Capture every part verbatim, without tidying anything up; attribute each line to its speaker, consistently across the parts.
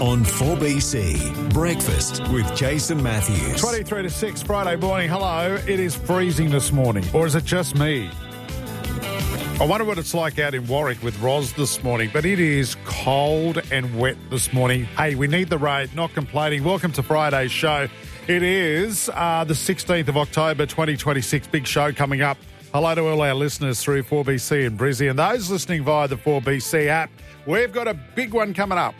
Speaker 1: On four B C, Breakfast with Jason Matthews.
Speaker 2: twenty-three to six, Friday morning. Hello. It is freezing this morning. Or is it just me? I wonder what it's like out in Warwick with Roz this morning, but it is cold and wet this morning. Hey, we need the rain, not complaining. Welcome to Friday's show. It is uh, the sixteenth of October, twenty twenty-six. Big show coming up. Hello to all our listeners through four B C and Brizzy and those listening via the four B C app. We've got a big one coming up.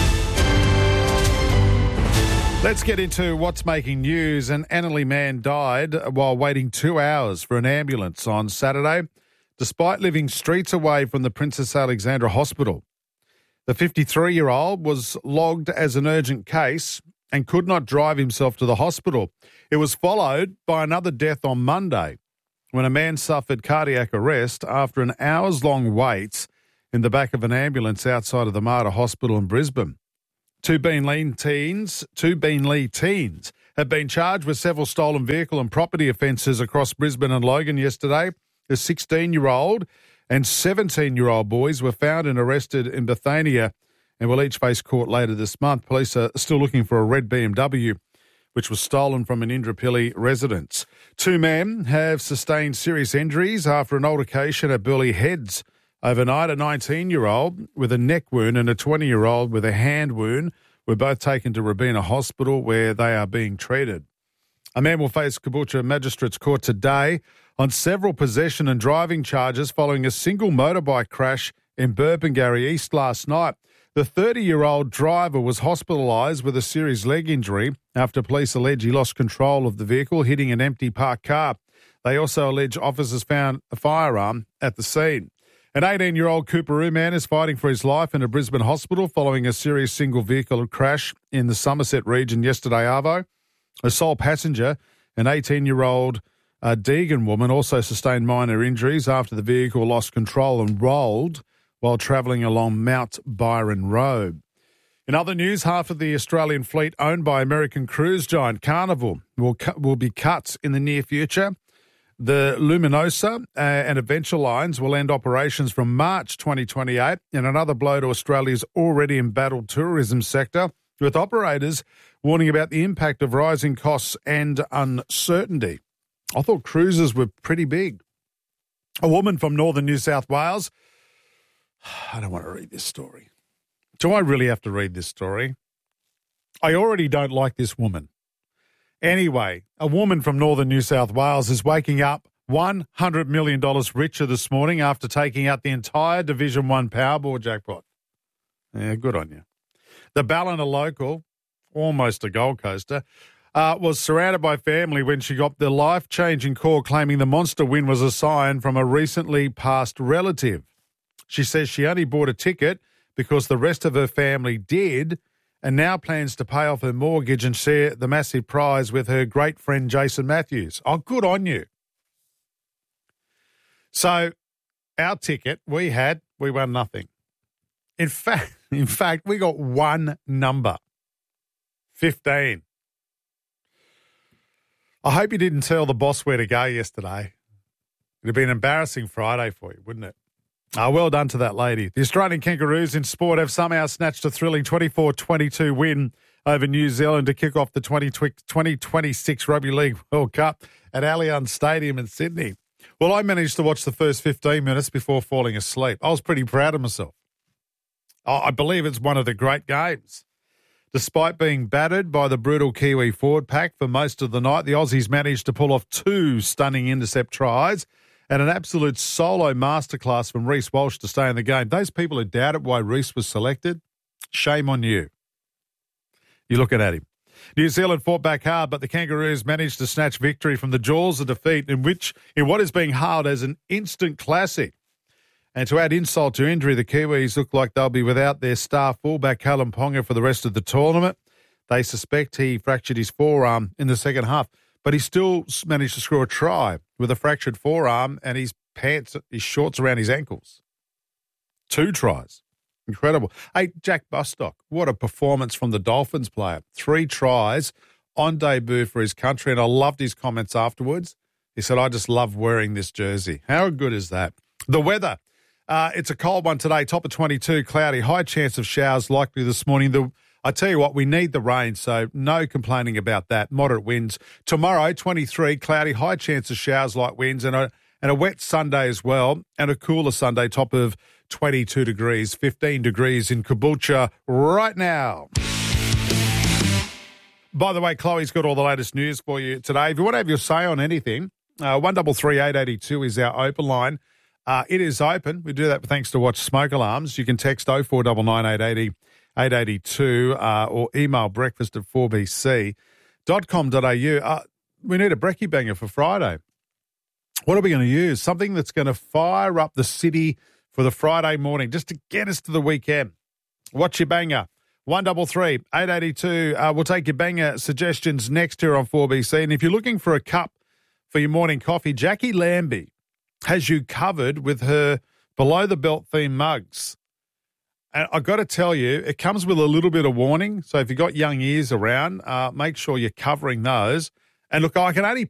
Speaker 2: Let's get into what's making news. An Annerley man died while waiting two hours for an ambulance on Saturday, despite living streets away from the Princess Alexandra Hospital. The fifty-three-year-old was logged as an urgent case and could not drive himself to the hospital. It was followed by another death on Monday when a man suffered cardiac arrest after an hours-long wait in the back of an ambulance outside of the Mater Hospital in Brisbane. Two Beenleigh teens, two Beenleigh teens have been charged with several stolen vehicle and property offences across Brisbane and Logan yesterday. The sixteen-year-old and seventeen-year-old boys were found and arrested in Bethania and will each face court later this month. Police are still looking for a red B M W, which was stolen from an Indooroopilly residence. Two men have sustained serious injuries after an altercation at Burleigh Heads overnight. A nineteen-year-old with a neck wound and a twenty-year-old with a hand wound were both taken to Robina Hospital where they are being treated. A man will face Caboolture Magistrates Court today on several possession and driving charges following a single motorbike crash in Burpengary East last night. The thirty-year-old driver was hospitalised with a serious leg injury after police allege he lost control of the vehicle, hitting an empty parked car. They also allege officers found a firearm at the scene. An eighteen-year-old Coorparoo man is fighting for his life in a Brisbane hospital following a serious single-vehicle crash in the Somerset region yesterday, Arvo. A sole passenger, an eighteen-year-old uh, Deegan woman, also sustained minor injuries after the vehicle lost control and rolled while travelling along Mount Byron Road. In other news, half of the Australian fleet owned by American cruise giant Carnival will, cu- will be cut in the near future. The Luminosa uh, and Adventure lines will end operations from March twenty twenty-eight, in another blow to Australia's already embattled tourism sector, with operators warning about the impact of rising costs and uncertainty. I thought cruises were pretty big. A woman from northern New South Wales. I don't want to read this story. Do I really have to read this story? I already don't like this woman. Anyway, a woman from northern New South Wales is waking up one hundred million dollars richer this morning after taking out the entire Division one Powerball jackpot. Yeah, good on you. The Ballina local, almost a Gold Coaster, uh, was surrounded by family when she got the life-changing call claiming the monster win was a sign from a recently passed relative. She says she only bought a ticket because the rest of her family did, and now plans to pay off her mortgage and share the massive prize with her great friend Jason Matthews. Oh, good on you. So our ticket we had, we won nothing. In fact, in fact, we got one number, fifteen. I hope you didn't tell the boss where to go yesterday. It'd be an embarrassing Friday for you, wouldn't it? Ah, well done to that lady. The Australian Kangaroos in sport have somehow snatched a thrilling twenty-four twenty-two win over New Zealand to kick off the twenty twenty-six Rugby League World Cup at Allianz Stadium in Sydney. Well, I managed to watch the first fifteen minutes before falling asleep. I was pretty proud of myself. I believe it's one of the great games. Despite being battered by the brutal Kiwi forward pack for most of the night, the Aussies managed to pull off two stunning intercept tries and an absolute solo masterclass from Reece Walsh to stay in the game. Those people who doubted why Reece was selected, shame on you. You're looking at him. New Zealand fought back hard, but the Kangaroos managed to snatch victory from the jaws of defeat in which, in what is being hailed as an instant classic. And to add insult to injury, the Kiwis look like they'll be without their star fullback, Callum Ponga, for the rest of the tournament. They suspect he fractured his forearm in the second half, but he still managed to score a try with a fractured forearm and his pants, his shorts around his ankles. Two tries. Incredible. Hey, Jack Bustock, what a performance from the Dolphins player. Three tries on debut for his country, and I loved his comments afterwards. He said, I just love wearing this jersey. How good is that? The weather. Uh, it's a cold one today, top of twenty-two, cloudy, high chance of showers likely this morning. The I tell you what, we need the rain, so no complaining about that. Moderate winds. Tomorrow, twenty-three, cloudy, high chance of showers, light winds, and a, and a wet Sunday as well, and a cooler Sunday, top of twenty-two degrees, fifteen degrees in Caboolture right now. By the way, Chloe's got all the latest news for you today. If you want to have your say on anything, uh, one three three, eight eight two is our open line. Uh, it is open. We do that thanks to Watch Smoke Alarms. You can text oh four nine nine, eight eight oh, eight eight two uh, or email breakfast at four b c dot com dot a u. Uh, we need a brekkie banger for Friday. What are we going to use? Something that's going to fire up the city for the Friday morning, just to get us to the weekend. What's your banger? one three three, eight eight two. Uh, we'll take your banger suggestions next here on four B C. And if you're looking for a cup for your morning coffee, Jackie Lambie has you covered with her below-the-belt theme mugs. And I've got to tell you, it comes with a little bit of warning. So if you've got young ears around, uh, make sure you're covering those. And look, I can only